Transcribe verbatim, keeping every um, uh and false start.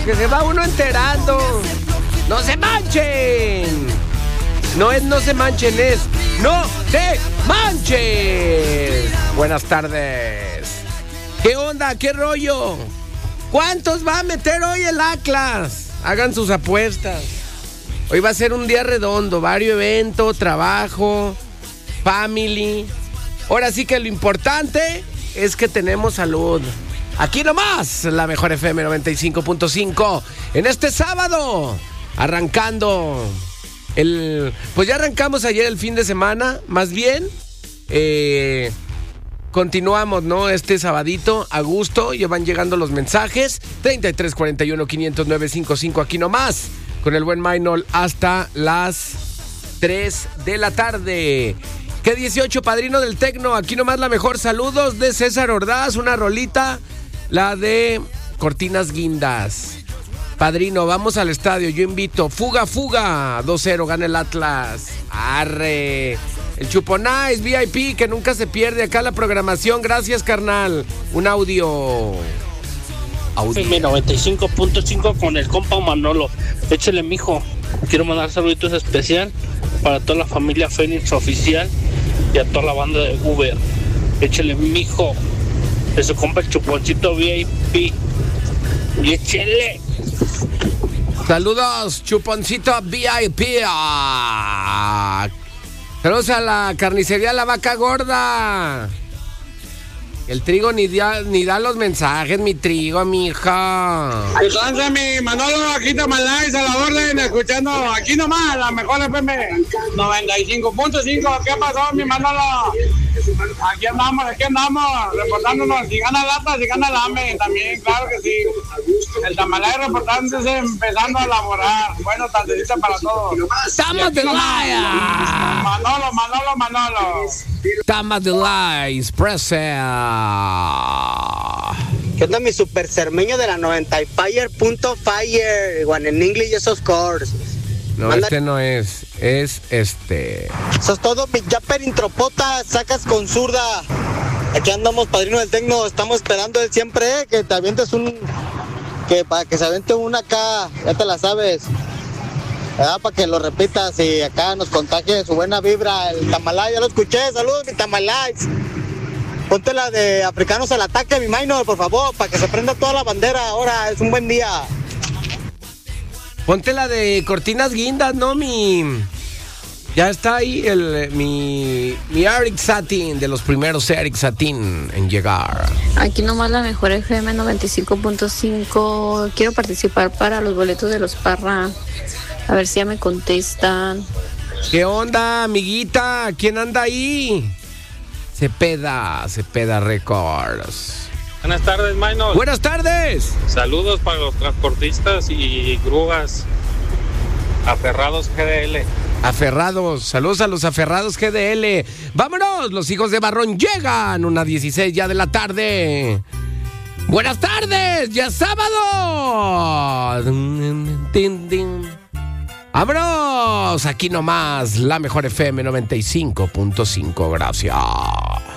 lo que se va uno enterando. ¡No se manchen! No es no se manchen, es no te manches. Buenas tardes. ¿Qué onda? ¿Qué rollo? ¿Cuántos va a meter hoy el Atlas? Hagan sus apuestas. Hoy va a ser un día redondo, varios eventos, trabajo, family. Ahora sí que lo importante es que tenemos salud. Aquí nomás, la mejor F M noventa y cinco punto cinco. En este sábado, arrancando el... Pues ya arrancamos ayer el fin de semana, más bien. Eh... Continuamos, ¿no? Este sabadito, a gusto, ya van llegando los mensajes. treinta y tres cuarenta y uno quinientos nueve cincuenta y cinco, aquí nomás, con el buen Maynol hasta las tres de la tarde. Que dieciocho, padrino del tecno, aquí nomás la mejor. Saludos de César Ordaz, una rolita, la de Cortinas Guindas. Padrino, vamos al estadio, yo invito. Fuga, fuga, dos cero, gana el Atlas. Arre. El Chuponais, V I P, que nunca se pierde acá la programación. Gracias, carnal. Un audio. Audio. noventa y cinco punto cinco con el compa Manolo. Échale, mijo. Quiero mandar saluditos especial para toda la familia Fénix Oficial y a toda la banda de Uber. Échale, mijo. De su compa el Chuponcito V I P. Y échale. Saludos, Chuponcito V I P. Ah. Saludos a la carnicería La Vaca Gorda. El trigo ni da, ni da los mensajes, mi trigo, mi hija. Entonces, mi Manolo, aquí Tamalais a la orden, escuchando aquí nomás, la mejor F M noventa y cinco punto cinco. ¿Qué pasó, mi Manolo? Aquí andamos, aquí andamos, reportándonos. Si gana Lata, si gana la AME, también, claro que sí. El Tamalais reportándose, empezando a laborar. Bueno, tardecita para todos. ¡Estamos de Laya! Manolo, Manolo, Manolo. Tamas de Lies, present. ¿Qué onda, mi super cermeño de la noventa y fire punto fire? One en English, esos cores. No, Manda... este no es, es este. Eso es todo, mi Japper Intropota, sacas con zurda. Aquí andamos, padrino del tecno, estamos esperando él siempre, ¿eh? Que te avientes un... Que para que se aviente una acá, ya te la sabes. ¿Verdad? Para que lo repitas y acá nos contagie su buena vibra. El Tamalay, ya lo escuché, saludos, mi Tamalay. Ponte la de Africanos al Ataque, mi Maynor, por favor, para que se prenda toda la bandera. Ahora es un buen día. Ponte la de Cortinas Guindas, ¿no? Mi... Ya está ahí el mi, mi Eric Satin, de los primeros Eric Satin en llegar. Aquí nomás la mejor F M noventa y cinco punto cinco. Quiero participar para los boletos de los Parra. A ver si ya me contestan. ¿Qué onda, amiguita? ¿Quién anda ahí? Cepeda, Cepeda Records. Buenas tardes, Maynol. Buenas tardes. Saludos para los transportistas y grúas. Aferrados G D L. Aferrados, saludos a los aferrados G D L. Vámonos, los hijos de Barrón llegan, una dieciséis ya de la tarde. Buenas tardes, ya es sábado. Vámonos, aquí nomás, la mejor F M noventa y cinco punto cinco, gracias.